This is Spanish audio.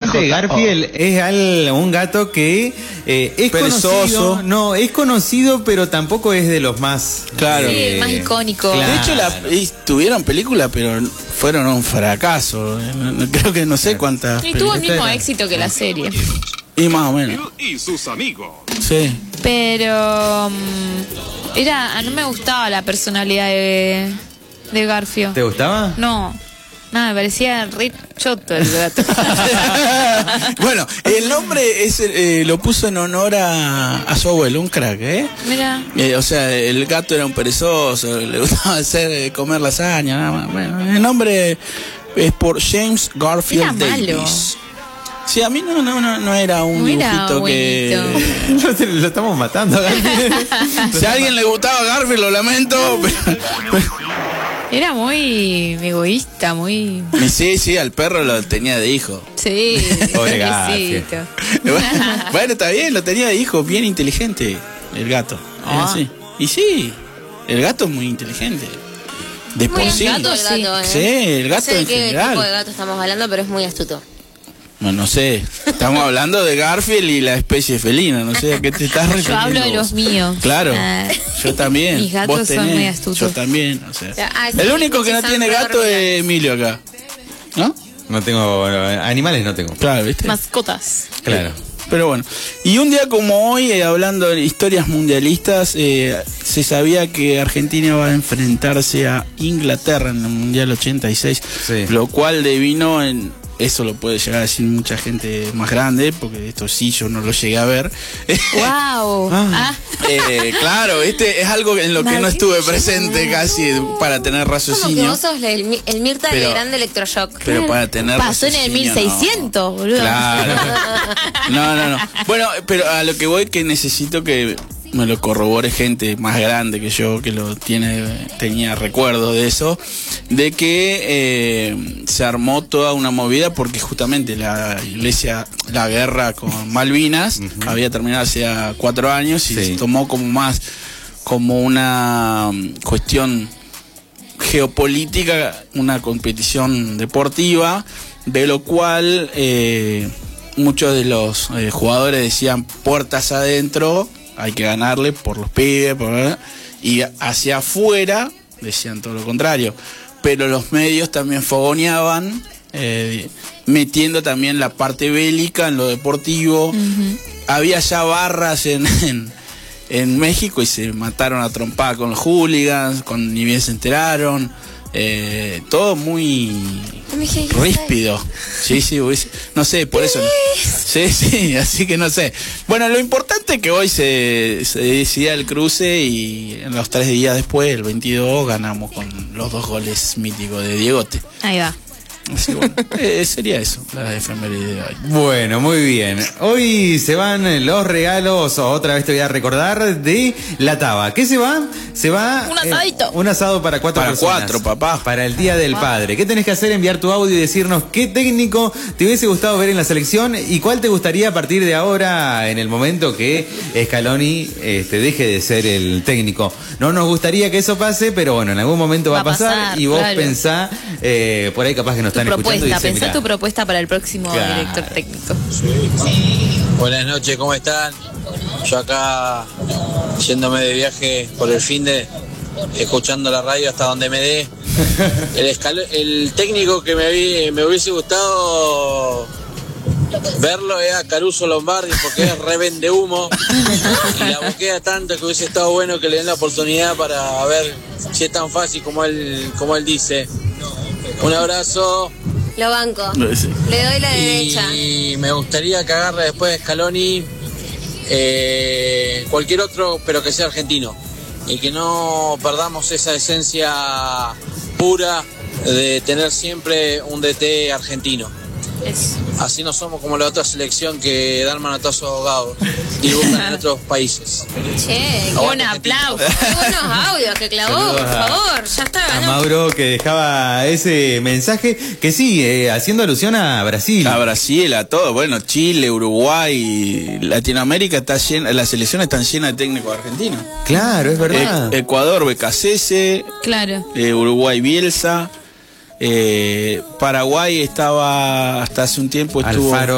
importante de Garfield es un gato que es perezoso. conocido. No, es conocido, pero tampoco es de los más... Claro. Sí, el más icónico. Claro. De hecho, tuvieron película, pero fueron un fracaso. Creo que no sé cuántas. Y tuvo el mismo Esta era- éxito que la serie. Y más o menos. Y sus amigos. Sí. Pero no me gustaba la personalidad de Garfio. ¿Te gustaba? No, me parecía re choto el gato. Bueno, el nombre lo puso en honor a su abuelo, un crack, ¿eh? Mira, O sea, el gato era un perezoso, le gustaba comer lasaña, nada más. Bueno, el nombre es por James Garfield Era malo. Davis. Sí, a mí no era un No era dibujito que... bonito. Lo estamos matando. Si a alguien le gustaba Garfield, lo lamento, pero... Era muy egoísta, muy... Sí, al perro lo tenía de hijo. Sí, Pobre pobrecito. Bueno, está bien, lo tenía de hijo, bien inteligente el gato. Ah. Sí. Y sí, el gato es muy inteligente. De Muy por sí. gato, El gato, Sí, el No gato sé de en qué tipo de general. gato estamos hablando, pero es muy astuto. Bueno, no sé, estamos hablando de Garfield y la especie felina, no sé a qué te estás refiriendo. Yo hablo de los míos. Claro, Ah. yo también. Mis gatos Vos son tenés, muy astutos. yo también, o sea. Sí, El único que no son tiene re gato horribles. es Emilio acá. ¿No? No tengo... Animales no tengo. Claro, ¿viste? Mascotas. Claro. Pero bueno, y un día como hoy, hablando de historias mundialistas, se sabía que Argentina va a enfrentarse a Inglaterra en el Mundial 86, Sí. lo cual devino en... Eso lo puede llegar a decir mucha gente más grande, porque esto sí yo no lo llegué a ver. ¡Wow! Ah. Claro, es algo en lo que no estuve presente casi para tener Como que raciocinio. vos sos el Mirta Pero- del grande electroshock. Pero para tener Pasó en el raciocinio, 1600, boludo. Claro. No. Bueno, pero a lo que voy que necesito que me lo corrobore gente más grande que yo, que tenía recuerdo de eso, de que se armó toda una movida porque justamente la guerra con Malvinas había terminado hace 4 años y Sí. se tomó como una cuestión geopolítica, una competición deportiva, de lo cual muchos de los jugadores decían puertas adentro, hay que ganarle por los pibes, y hacia afuera decían todo lo contrario. Pero los medios también fogoneaban, metiendo también la parte bélica en lo deportivo. Había ya barras en México y se mataron a trompada con los hooligans, ni bien se enteraron. Todo muy ríspido. Sí, no sé, por eso. Sí, así que no sé. Bueno, lo importante es que hoy se decida el cruce y en los 3 días después, el 22, ganamos con los 2 goles míticos de Diegote. Ahí va. Así bueno, sería eso, la efeméride de hoy. Bueno, muy bien. Hoy se van los regalos, otra vez te voy a recordar, de la Taba. ¿Qué se va? Se va... Un asadito. Un asado para 4 Para personas. 4, papá. Para el Día del Padre. ¿Qué tenés que hacer? Enviar tu audio y decirnos qué técnico te hubiese gustado ver en la selección y cuál te gustaría a partir de ahora, en el momento que Scaloni deje de ser el técnico. No nos gustaría que eso pase, pero bueno, en algún momento va a pasar y vos claro. pensá, por ahí capaz que nos Tu están escuchando y propuesta, dicen, pensá mirá, tu propuesta para el próximo Claro. director técnico. Buenas noches, ¿cómo están? Yo acá yéndome de viaje por el finde, escuchando la radio hasta donde me dé. El técnico que me hubiese gustado verlo es a Caruso Lombardi porque es re vende humo y la boquea tanto que hubiese estado bueno que le den la oportunidad para ver si es tan fácil como él dice. Un abrazo. Lo banco. Sí. Le doy la derecha. Y me gustaría que agarre después de Scaloni cualquier otro, pero que sea argentino. Y que no perdamos esa esencia pura de tener siempre un DT argentino. Así no somos como la otra selección que dan manotazos ahogados y buscan en otros países. Che, Un aplauso. qué buenos audios que clavó, Saludos por a- favor. Ya está, a ganó. Mauro que dejaba ese mensaje que sí, haciendo alusión a Brasil. A Brasil, a todo, bueno, Chile, Uruguay, Latinoamérica está llena, las selecciones están llenas de técnicos argentinos. Claro, es verdad. Ecuador, Becasese, Claro. Uruguay, Bielsa, Paraguay estaba hasta hace un tiempo estuvo Alfaro.